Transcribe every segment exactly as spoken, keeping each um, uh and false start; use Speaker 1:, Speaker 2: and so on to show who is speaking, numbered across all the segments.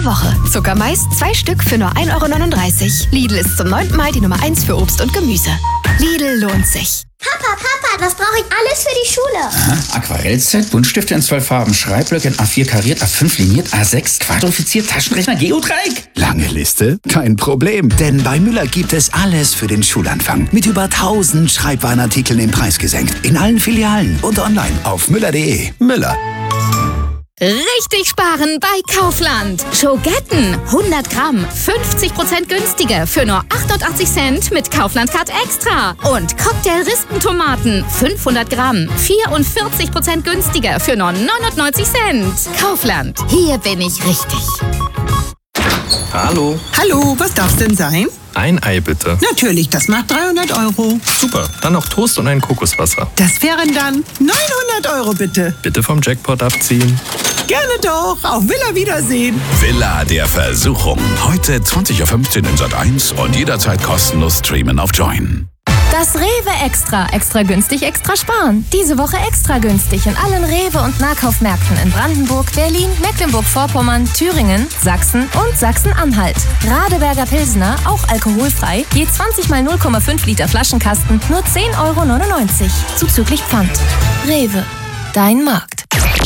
Speaker 1: der Woche. Zuckermais, zwei Stück für nur ein Euro neununddreißig. Lidl ist zum neunten Mal die Nummer eins für Obst und Gemüse. Lidl lohnt sich.
Speaker 2: Papa, Papa, das brauche ich alles für die Schule.
Speaker 3: Aha, Aquarellset, Buntstifte in zwölf Farben, Schreibblöcke in A vier kariert, A fünf liniert, A sechs quadrifiziert, Taschenrechner, Geodreieck.
Speaker 4: Lange Liste? Kein Problem, denn bei Müller gibt es alles für den Schulanfang. Mit über tausend Schreibwarenartikeln im Preis gesenkt. In allen Filialen und online auf müller punkt de. Müller.
Speaker 1: Richtig sparen bei Kaufland. Schogetten, hundert Gramm, fünfzig Prozent günstiger für nur achtundachtzig Cent mit Kaufland Card Extra. Und Cocktail-Rispentomaten, fünfhundert Gramm, vierundvierzig Prozent günstiger für nur neunundneunzig Cent. Kaufland, hier bin ich richtig.
Speaker 5: Hallo.
Speaker 6: Hallo, was darf's denn sein?
Speaker 5: Ein Ei bitte.
Speaker 6: Natürlich, das macht dreihundert Euro.
Speaker 5: Super, dann noch Toast und ein Kokoswasser.
Speaker 6: Das wären dann neunhundert Euro bitte.
Speaker 5: Bitte vom Jackpot abziehen.
Speaker 6: Gerne doch, auf Villa Wiedersehen.
Speaker 4: Villa der Versuchung. Heute zwanzig Uhr fünfzehn in Sat eins und jederzeit kostenlos streamen auf Join.
Speaker 7: Das Rewe Extra. Extra günstig, extra sparen. Diese Woche extra günstig in allen Rewe- und Nahkaufmärkten in Brandenburg, Berlin, Mecklenburg-Vorpommern, Thüringen, Sachsen und Sachsen-Anhalt. Radeberger Pilsner, auch alkoholfrei, je zwanzig mal null Komma fünf Liter Flaschenkasten, nur zehn Euro neunundneunzig. Zuzüglich Pfand. Rewe. Dein Markt.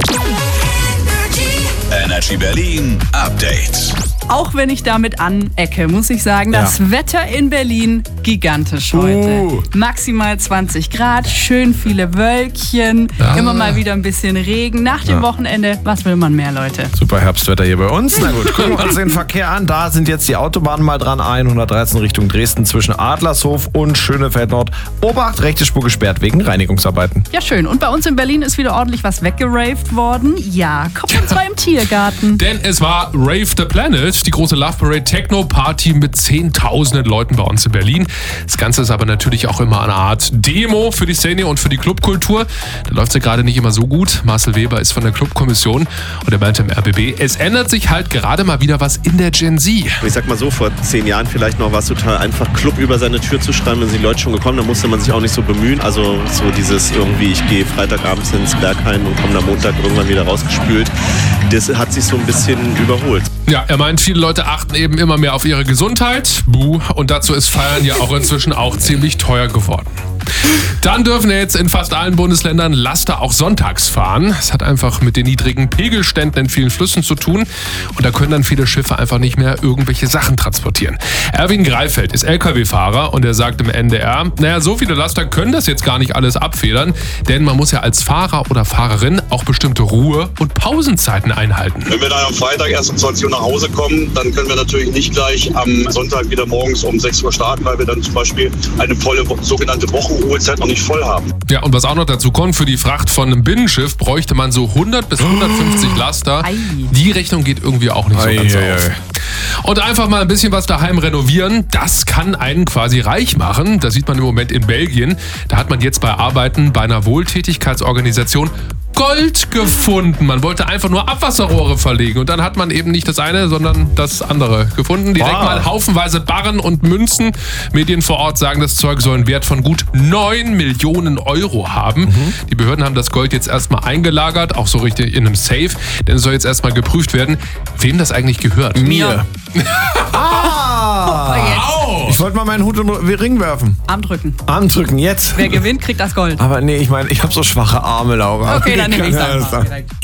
Speaker 4: Energy Berlin Update.
Speaker 8: Auch wenn ich damit anecke, muss ich sagen,
Speaker 5: Ja.
Speaker 8: das Wetter in Berlin gigantisch heute.
Speaker 5: Uh.
Speaker 8: Maximal zwanzig Grad, schön viele Wölkchen,
Speaker 5: Ja.
Speaker 8: immer mal wieder ein bisschen Regen. Nach dem
Speaker 5: Ja.
Speaker 8: Wochenende, was will man mehr, Leute?
Speaker 5: Super Herbstwetter hier bei uns. Na gut, gucken wir uns den Verkehr an. Da sind jetzt die Autobahnen mal dran. hundertdreizehn Richtung Dresden zwischen Adlershof und Schönefeld Nord. Obacht, rechte Spur gesperrt wegen Reinigungsarbeiten.
Speaker 8: Ja, schön. Und bei uns in Berlin ist wieder ordentlich was weggeraved worden. Ja, kommt und zwar im Tiergarten.
Speaker 9: Denn es war Rave the Planet, die große Love Parade Techno Party mit zehntausenden Leuten bei uns in Berlin. Das Ganze ist aber natürlich auch immer eine Art Demo für die Szene und für die Clubkultur. Da läuft es ja gerade nicht immer so gut. Marcel Weber ist von der Clubkommission und er meinte im R B B, es ändert sich halt gerade mal wieder was in der Gen Z.
Speaker 10: Ich sag mal so, vor zehn Jahren vielleicht noch war es total einfach, Club über seine Tür zu schreiben, wenn sind die Leute schon gekommen, dann musste man sich auch nicht so bemühen. Also so dieses irgendwie, ich gehe Freitagabends ins Berghain und komme am Montag irgendwann wieder rausgespült. Das hat sich so ein bisschen überholt.
Speaker 9: Ja, er meint, viele Leute achten eben immer mehr auf ihre Gesundheit. Buh. Und dazu ist Feiern ja auch inzwischen auch ziemlich teuer geworden. Dann dürfen ja jetzt in fast allen Bundesländern Laster auch sonntags fahren. Das hat einfach mit den niedrigen Pegelständen in vielen Flüssen zu tun. Und da können dann viele Schiffe einfach nicht mehr irgendwelche Sachen transportieren. Erwin Greifeld ist L K W-Fahrer und er sagt im N D R, naja, so viele Laster können das jetzt gar nicht alles abfedern, denn man muss ja als Fahrer oder Fahrerin auch bestimmte Ruhe- und Pausenzeiten einhalten.
Speaker 11: Wenn wir dann am Freitag erst um zwanzig Uhr nach Hause kommen, dann können wir natürlich nicht gleich am Sonntag wieder morgens um sechs Uhr starten, weil wir dann zum Beispiel eine volle sogenannte Wochenruhezeit noch nicht voll haben.
Speaker 9: Ja, und was auch noch dazu kommt, für die Fracht von einem Binnenschiff bräuchte man so hundert bis hundertfünfzig Laster.
Speaker 8: Ei.
Speaker 9: Die Rechnung geht irgendwie auch nicht so
Speaker 5: Ei,
Speaker 9: ganz
Speaker 5: ei,
Speaker 9: auf.
Speaker 5: ei.
Speaker 9: Und einfach mal ein bisschen was daheim renovieren, das kann einen quasi reich machen. Das sieht man im Moment in Belgien. Da hat man jetzt bei Arbeiten bei einer Wohltätigkeitsorganisation Gold gefunden. Man wollte einfach nur Abwasserrohre verlegen und dann hat man eben nicht das eine, sondern das andere gefunden. Direkt
Speaker 5: Wow.
Speaker 9: mal haufenweise Barren und Münzen. Medien vor Ort sagen, das Zeug soll einen Wert von gut neun Millionen Euro haben.
Speaker 5: Mhm.
Speaker 9: Die Behörden haben das Gold jetzt erstmal eingelagert, auch so richtig in einem Safe, denn es soll jetzt erstmal geprüft werden, wem das eigentlich gehört.
Speaker 5: Mir. ah!
Speaker 9: Au!
Speaker 5: Ich wollte mal meinen Hut im Ring werfen.
Speaker 8: Arm drücken.
Speaker 5: Arm drücken, jetzt.
Speaker 8: Wer gewinnt, kriegt das Gold.
Speaker 5: Aber nee, ich meine, ich habe so schwache Arme, Laura.
Speaker 8: Okay, dann nehme ich
Speaker 5: kann
Speaker 8: es
Speaker 5: das
Speaker 8: einfach direkt.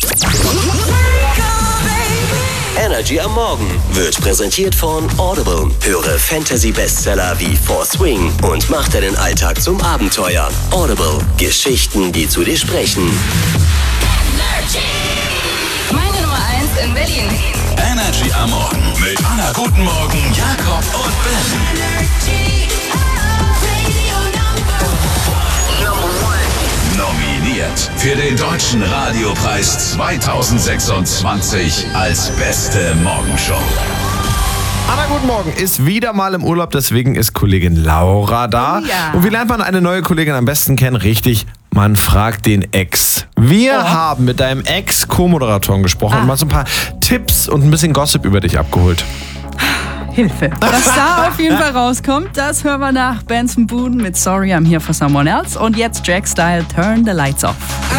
Speaker 12: Energy am Morgen wird präsentiert von Audible. Höre Fantasy-Bestseller wie For Swing und mach deinen Alltag zum Abenteuer. Audible. Geschichten, die zu dir sprechen.
Speaker 1: Meine Nummer eins in Berlin.
Speaker 4: Energy am Morgen mit Anna. Guten Morgen, Jakob und Ben. Nominiert für den Deutschen Radiopreis zweitausendsechsundzwanzig als beste Morgenshow.
Speaker 5: Anna, guten Morgen, ist wieder mal im Urlaub, deswegen ist Kollegin Laura da.
Speaker 8: Oh ja.
Speaker 5: Und wie lernt man eine neue Kollegin am besten kennen? Richtig, man fragt den Ex. Wir
Speaker 8: Oh.
Speaker 5: haben mit deinem Ex-Co-Moderatoren gesprochen
Speaker 8: Ah.
Speaker 5: und mal so ein paar Tipps und ein bisschen Gossip über dich abgeholt.
Speaker 8: Hilfe. Was da auf jeden Fall rauskommt, das hören wir nach Benson Boone mit Sorry I'm Here for Someone Else. Und jetzt Jack Style, Turn the Lights Off.